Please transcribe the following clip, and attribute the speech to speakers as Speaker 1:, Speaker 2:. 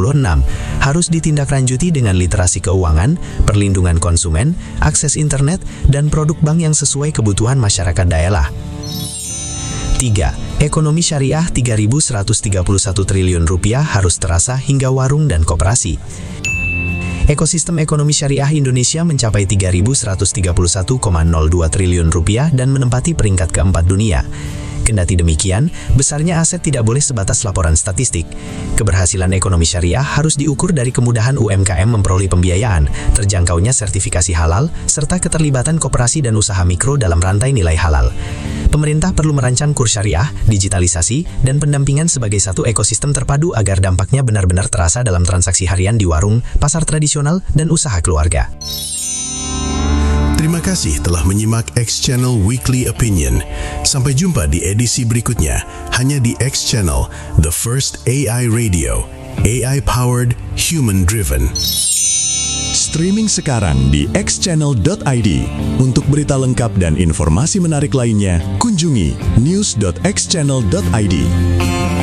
Speaker 1: harus ditindaklanjuti dengan literasi keuangan, perlindungan konsumen, akses internet, dan produk bank yang sesuai kebutuhan masyarakat daerah. 3. Ekonomi syariah 3.131 triliun rupiah harus terasa hingga warung dan koperasi. Ekosistem ekonomi syariah Indonesia mencapai 3.131,02 triliun rupiah dan menempati peringkat keempat dunia. Kendati demikian, besarnya aset tidak boleh sebatas laporan statistik. Keberhasilan ekonomi syariah harus diukur dari kemudahan UMKM memperoleh pembiayaan, terjangkaunya sertifikasi halal, serta keterlibatan koperasi dan usaha mikro dalam rantai nilai halal. Pemerintah perlu merancang kurs syariah, digitalisasi, dan pendampingan sebagai satu ekosistem terpadu agar dampaknya benar-benar terasa dalam transaksi harian di warung, pasar tradisional, dan usaha keluarga.
Speaker 2: Terima kasih telah menyimak X Channel Weekly Opinion. Sampai jumpa di edisi berikutnya, hanya di X Channel, the first AI radio, AI-powered, human-driven. Streaming sekarang di xchannel.id. Untuk berita lengkap dan informasi menarik lainnya, kunjungi news.xchannel.id.